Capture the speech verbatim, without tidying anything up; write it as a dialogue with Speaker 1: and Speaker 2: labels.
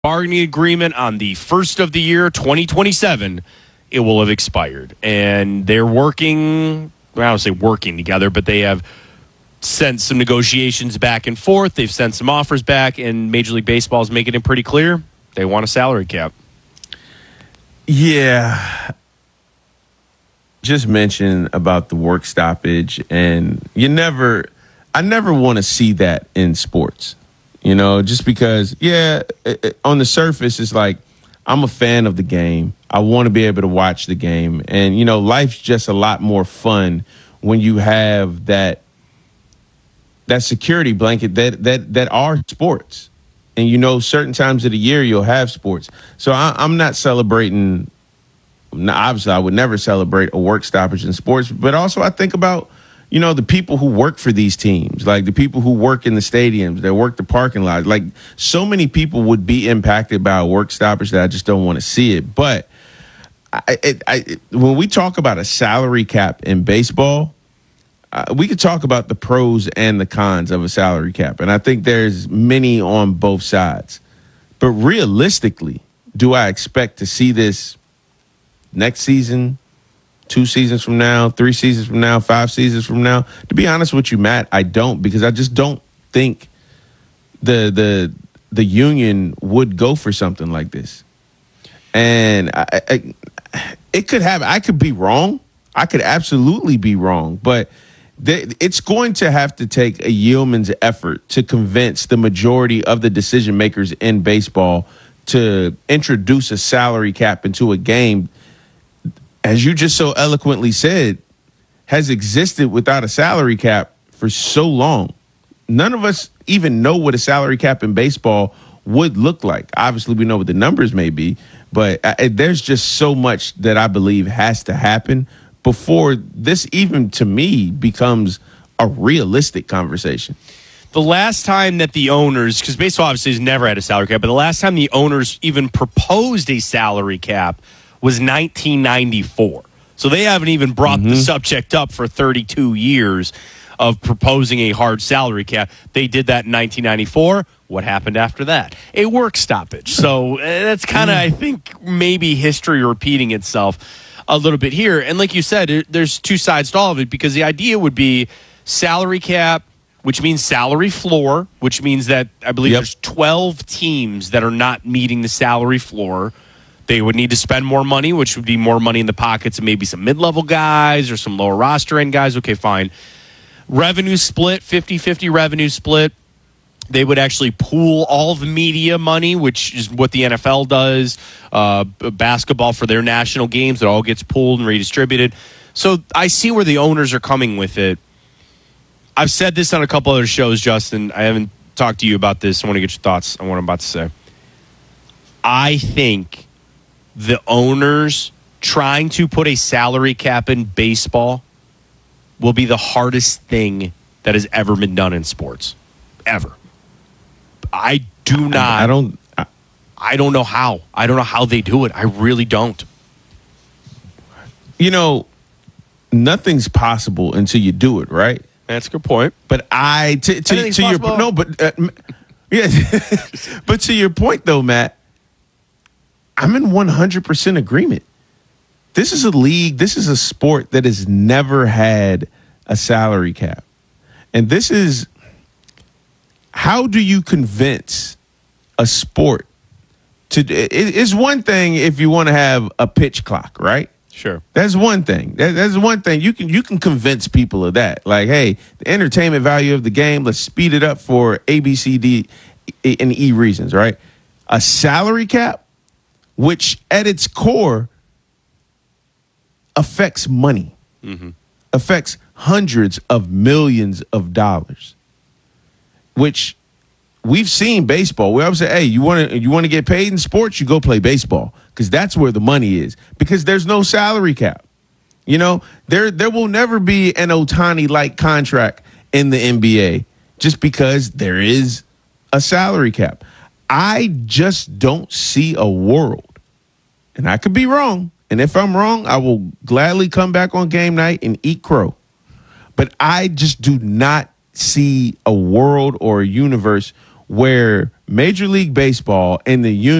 Speaker 1: bargaining agreement on the first of the year, twenty twenty-seven, it will have expired. And they're working, well, I don't say working together, but they have sent some negotiations back and forth. They've sent some offers back, and Major League Baseball is making it pretty clear they want a salary cap.
Speaker 2: Yeah. Just mentioned about the work stoppage, and you never, I never want to see that in sports. You know, just because, yeah, it, it, on the surface, it's like, I'm a fan of the game. I want to be able to watch the game. And, you know, life's just a lot more fun when you have that that security blanket that that that are sports. And, you know, certain times of the year you'll have sports. So I, I'm not celebrating. Obviously, I would never celebrate a work stoppage in sports. But also I think about, you know, the people who work for these teams, like the people who work in the stadiums, that work the parking lots. Like, so many people would be impacted by a work stoppage that I just don't want to see it. But I, it, I, it, when we talk about a salary cap in baseball, uh, we could talk about the pros and the cons of a salary cap. And I think there's many on both sides. But realistically, do I expect to see this next season, two seasons from now, three seasons from now, five seasons from now? To be honest with you, Matt, I don't, because I just don't think the the the union would go for something like this. And I, I, it could happen. I could be wrong. I could absolutely be wrong. But th- it's going to have to take a yeoman's effort to convince the majority of the decision makers in baseball to introduce a salary cap into a game, as you just so eloquently said, has existed without a salary cap for so long. None of us even know what a salary cap in baseball would look like. Obviously, we know what the numbers may be, but I, there's just so much that I believe has to happen before this even, to me, becomes a realistic conversation.
Speaker 1: The last time that the owners, because baseball obviously has never had a salary cap, but the last time the owners even proposed a salary cap was nineteen ninety-four. So they haven't even brought mm-hmm. the subject up for thirty-two years of proposing a hard salary cap. They did that in nineteen ninety-four. What happened after that? A work stoppage. So that's kind of, I think, maybe history repeating itself a little bit here. And like you said, there's two sides to all of it, because the idea would be salary cap, which means salary floor, which means that I believe yep. there's twelve teams that are not meeting the salary floor. They would need to spend more money, which would be more money in the pockets of maybe some mid-level guys or some lower roster end guys. Okay, fine. Revenue split, fifty-fifty revenue split. They would actually pool all the media money, which is what the N F L does. Uh, basketball for their national games, it all gets pooled and redistributed. So I see where the owners are coming with it. I've said this on a couple other shows, Justin. I haven't talked to you about this. I want to get your thoughts on what I'm about to say. I think the owners trying to put a salary cap in baseball will be the hardest thing that has ever been done in sports, ever. I do not.
Speaker 2: I don't. I,
Speaker 1: I don't know how. I don't know how they do it. I really don't.
Speaker 2: You know, nothing's possible until you do it, right?
Speaker 1: That's a good point.
Speaker 2: But I to, to, to your no, but uh, yeah, but to your point though, Matt, I'm in one hundred percent agreement. This is a league, this is a sport that has never had a salary cap. And this is, how do you convince a sport to, it is one thing if you want to have a pitch clock, right?
Speaker 1: Sure.
Speaker 2: That's one thing. That, that's one thing. You can you can convince people of that. Like, hey, the entertainment value of the game, let's speed it up for A, B, C, D, and E reasons, right? A salary cap, which at its core affects money, mm-hmm. affects hundreds of millions of dollars, which we've seen baseball. We always say, hey, you want to you want to get paid in sports, you go play baseball, because that's where the money is, because there's no salary cap. You know, there there will never be an Ohtani-like contract in the N B A just because there is a salary cap. I just don't see a world, and I could be wrong, and if I'm wrong, I will gladly come back on game night and eat crow. But I just do not see a world or a universe where Major League Baseball and the union